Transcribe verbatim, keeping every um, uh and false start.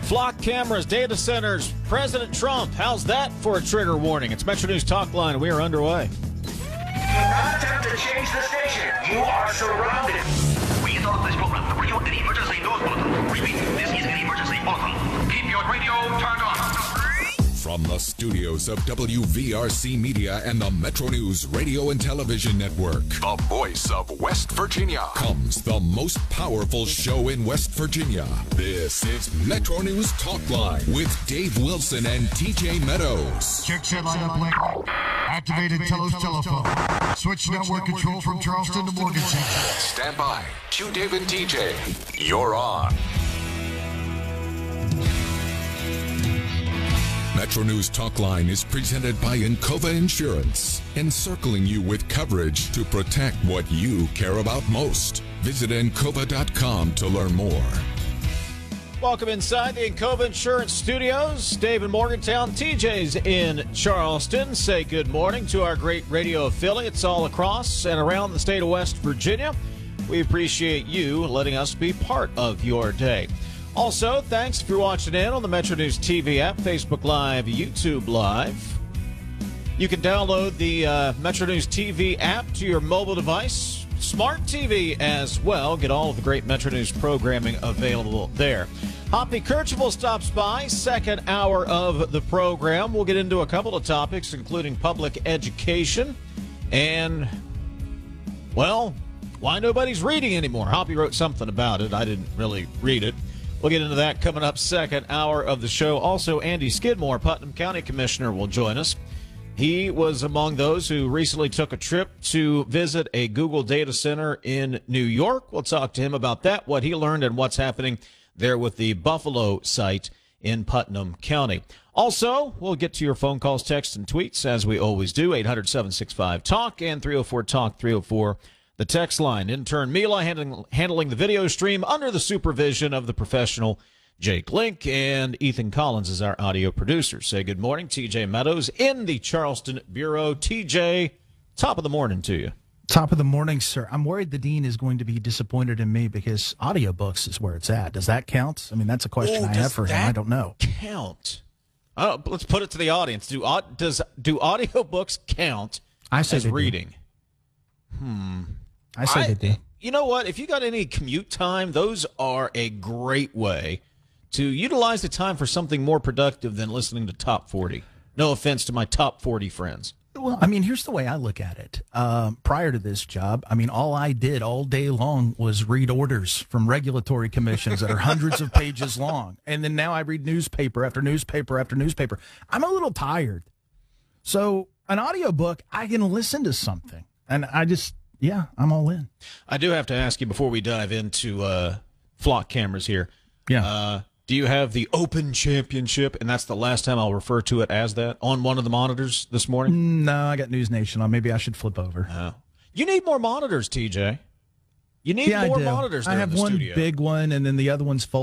Flock cameras, data centers, President Trump. How's that for a trigger warning? It's Metro News Talk Line. We are underway. Do not attempt to change the station. You are surrounded. We interrupt this program to bring you an emergency news bulletin. Repeat, this is an emergency bulletin. Keep your radio turned on. From the studios of W V R C Media and the Metro News Radio and Television Network, the voice of West Virginia, comes the most powerful show in West Virginia. This is Metro News Talk Line with Dave Wilson and T J Meadows. Check set line up link. Activated Telos telephone. Switch network control from Charleston to Morgantown. Stand by. Q Dave and T J. You're on. Metro News Talk Line is presented by Encova Insurance, encircling you with coverage to protect what you care about most. Visit Encova dot com to learn more. Welcome inside the Encova Insurance Studios. Dave in Morgantown, T J's in Charleston. Say good morning to our great radio affiliates all across and around the state of West Virginia. We appreciate you letting us be part of your day. Also, thanks for watching in on the Metro News T V app, Facebook Live, YouTube Live. You can download the uh, Metro News T V app to your mobile device, smart T V as well. Get all of the great Metro News programming available there. Hoppy Kercheval stops by, second hour of the program. We'll get into a couple of topics, including public education and, well, why nobody's reading anymore. Hoppy wrote something about it. I didn't really read it. We'll get into that coming up second hour of the show. Also, Andy Skidmore, Putnam County Commissioner, will join us. He was among those who recently took a trip to visit a Google data center in New York. We'll talk to him about that, what he learned, and what's happening there with the Buffalo site in Putnam County. Also, we'll get to your phone calls, texts, and tweets, as we always do. eight hundred, seven six five, talk and three oh four, talk, three oh four. The text line. Intern Mila handling, handling the video stream under the supervision of the professional Jake Link, and Ethan Collins is our audio producer. Say good morning, T J Meadows in the Charleston Bureau. T J, top of the morning to you. Top of the morning, sir. I'm worried the dean is going to be disappointed in me because audiobooks is where it's at. Does that count? I mean, that's a question Ooh, I have for him. I don't know. Count? Oh, let's put it to the audience. Do does do audiobooks count I say as reading? Do. Hmm. I say I, they do. You know what? If you got any commute time, those are a great way to utilize the time for something more productive than listening to Top forty. No offense to my Top forty friends. Well, I mean, here's the way I look at it. Um, prior to this job, I mean, all I did all day long was read orders from regulatory commissions that are hundreds of pages long. And then now I read newspaper after newspaper after newspaper. I'm a little tired. So an audiobook, I can listen to something. And I just... Yeah, I'm all in. I do have to ask you before we dive into uh, flock cameras here. Yeah. Uh, do you have the Open Championship, and that's the last time I'll refer to it as that, on one of the monitors this morning? No, I got News Nation on. Maybe I should flip over. Oh. You need more monitors, T J. You need yeah, more I do. monitors there I have in the one studio. big one, and then the other one's folded.